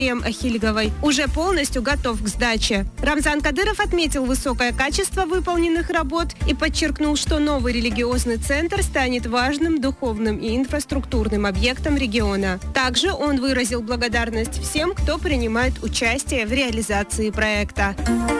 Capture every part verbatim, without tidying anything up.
Ахильговой уже полностью готов к сдаче. Рамзан Кадыров отметил высокое качество выполненных работ и подчеркнул, что новый религиозный центр станет важным духовным и инфраструктурным объектом региона. Также он выразил благодарность всем, кто принимает участие в реализации проекта.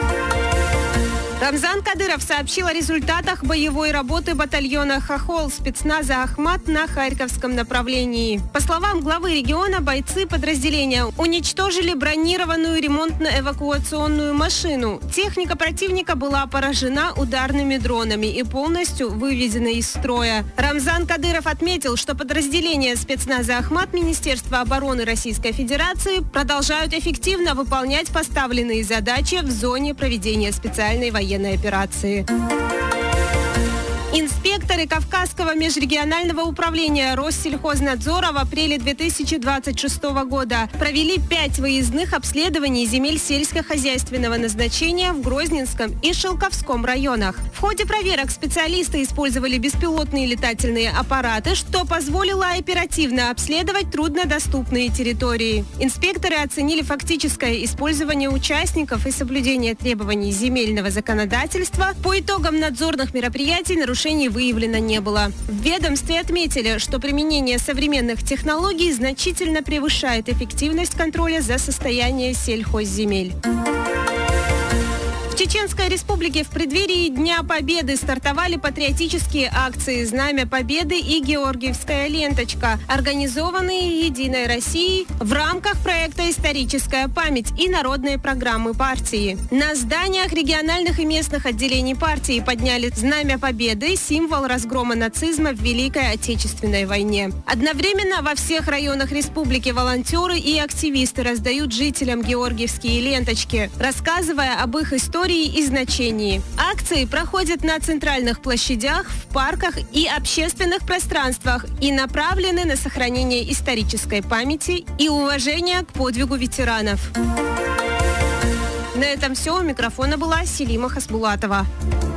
Рамзан Кадыров сообщил о результатах боевой работы батальона «Хохол» спецназа «Ахмат» на Харьковском направлении. По словам главы региона, бойцы подразделения уничтожили бронированную ремонтно-эвакуационную машину. Техника противника была поражена ударными дронами и полностью выведена из строя. Рамзан Кадыров отметил, что подразделения спецназа «Ахмат» Министерства обороны Российской Федерации продолжают эффективно выполнять поставленные задачи в зоне проведения специальной военной операции. Инспекторы Кавказского межрегионального управления Россельхознадзора в апреле две тысячи двадцать шестого года провели пять выездных обследований земель сельскохозяйственного назначения в Грозненском и Шелковском районах. В ходе проверок специалисты использовали беспилотные летательные аппараты, что позволило оперативно обследовать труднодоступные территории. Инспекторы оценили фактическое использование участников и соблюдение требований земельного законодательства. По итогам надзорных мероприятий нарушений выявлено не было. В ведомстве отметили, что применение современных технологий значительно превышает эффективность контроля за состоянием сельхозземель. В Чеченской Республике в преддверии Дня Победы стартовали патриотические акции «Знамя Победы» и «Георгиевская ленточка», организованные «Единой Россией» в рамках проекта «Историческая память» и народной программы партии. На зданиях региональных и местных отделений партии подняли «Знамя Победы», символ разгрома нацизма в Великой Отечественной войне. Одновременно во всех районах республики волонтеры и активисты раздают жителям георгиевские ленточки, рассказывая об их истории и значении. Акции проходят на центральных площадях, в парках и общественных пространствах и направлены на сохранение исторической памяти и уважение к подвигу ветеранов. На этом все. У микрофона была Селима Хасбулатова.